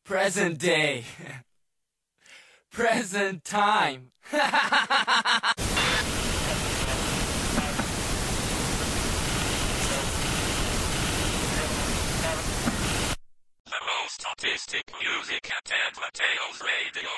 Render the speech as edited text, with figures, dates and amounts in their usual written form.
Present day. Present time. The most artistic music at Ed Mateo's Radio.